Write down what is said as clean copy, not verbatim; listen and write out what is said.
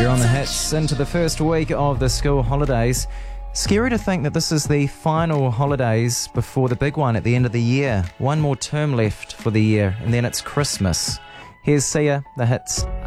You're on the hits into the first week of the school holidays. Scary to think that this is the final holidays before the big one at the end of the year. One more term left for the year, and then it's Christmas. Here's Sia, the hits.